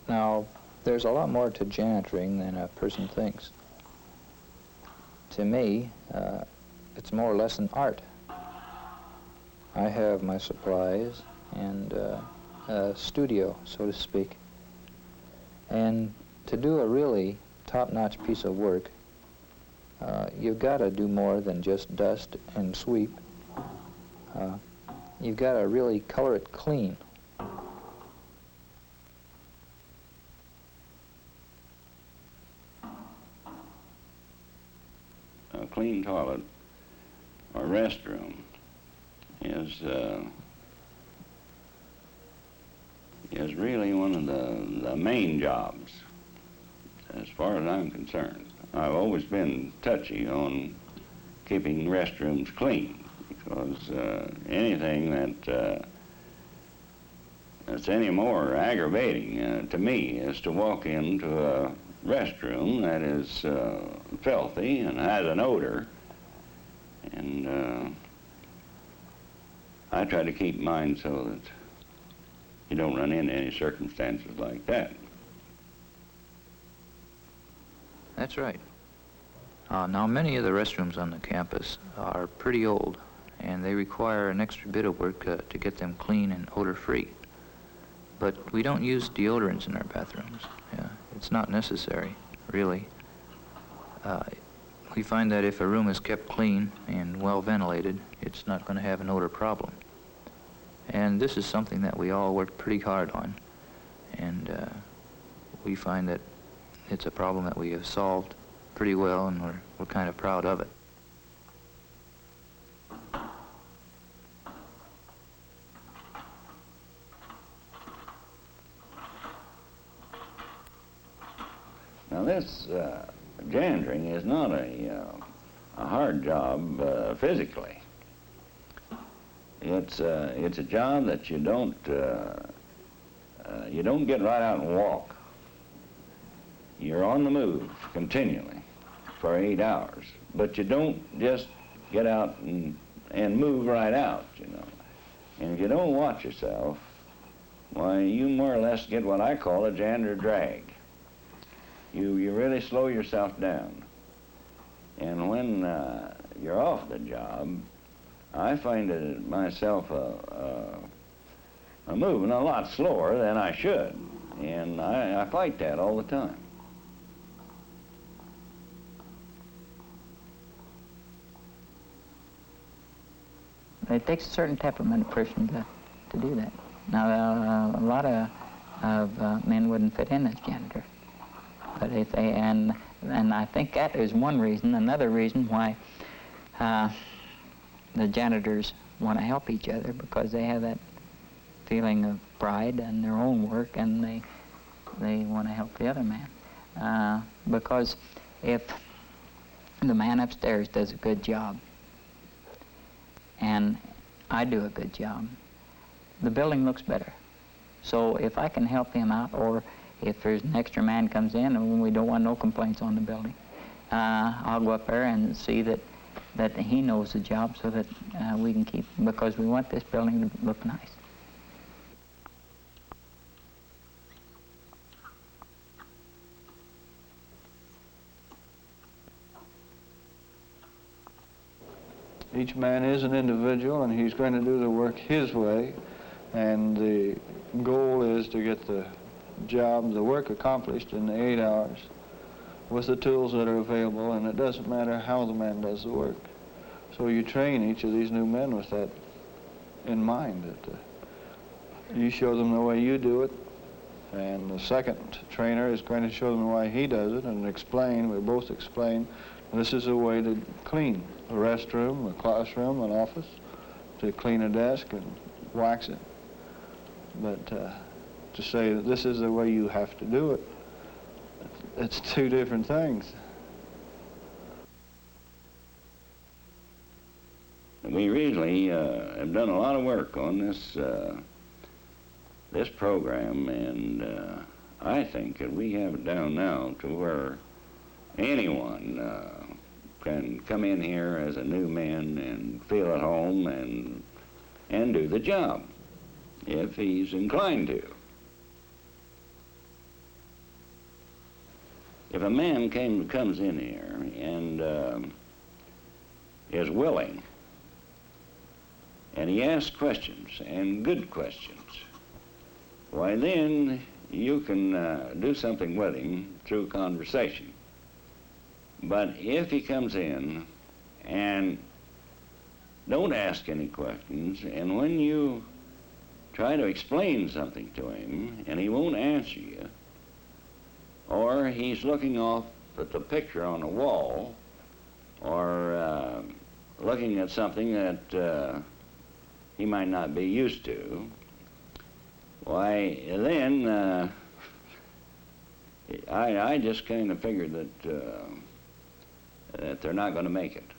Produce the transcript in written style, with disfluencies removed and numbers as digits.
Now, there's a lot more to janitoring than a person thinks. To me, it's more or less an art. I have my supplies and a studio, so to speak. And to do a really top-notch piece of work, you've got to do more than just dust and sweep. You've got to really color it clean. A clean toilet or restroom is really one of the main jobs as far as I'm concerned. I've always been touchy on keeping restrooms clean because anything that's any more aggravating to me is to walk into a restroom that is filthy and has an odor, and I try to keep mine so that you don't run into any circumstances like that. That's right. Now, many of the restrooms on the campus are pretty old, and they require an extra bit of work to get them clean and odor-free. But we don't use deodorants in our bathrooms. It's not necessary, really. We find that if a room is kept clean and well ventilated, it's not going to have an odor problem. And this is something that we all work pretty hard on. And we find that it's a problem that we have solved pretty well, and we're kind of proud of it. Now this janitoring is not a hard job physically. It's a job that you don't get right out and walk. You're on the move continually for 8 hours, but you don't just get out and move right out, you know. And if you don't watch yourself, why, you more or less get what I call a janitor drag. You really slow yourself down. And when you're off the job, I find it myself moving a lot slower than I should. And I fight that all the time. It takes a certain temperament person to do that. Now, a lot of men wouldn't fit in as janitor. But if they, and I think that is one reason. Another reason why the janitors want to help each other, because they have that feeling of pride in their own work, and they want to help the other man. Because if the man upstairs does a good job, and I do a good job, the building looks better. So if I can help him out, or if there's an extra man comes in and we don't want no complaints on the building, I'll go up there and see that he knows the job, so that we can keep, because we want this building to look nice. Each man is an individual, and he's going to do the work his way, and the goal is to get the job, the work accomplished in the 8 hours with the tools that are available, and it doesn't matter how the man does the work. So you train each of these new men with that in mind, that you show them the way you do it, and the second trainer is going to show them why he does it, and explain, we both explain, this is a way to clean a restroom, a classroom, an office, to clean a desk and wax it. But to say that this is the way you have to do it, it's two different things. We really have done a lot of work on this program, and I think that we have it down now to where anyone can come in here as a new man and feel at home and do the job if he's inclined to. if a man comes in here and is willing, and he asks questions, and good questions, why then you can do something with him through conversation. But if he comes in and don't ask any questions, and when you try to explain something to him and he won't answer you, or he's looking off at the picture on the wall, or looking at something that he might not be used to, why then I just kind of figured that that they're not going to make it.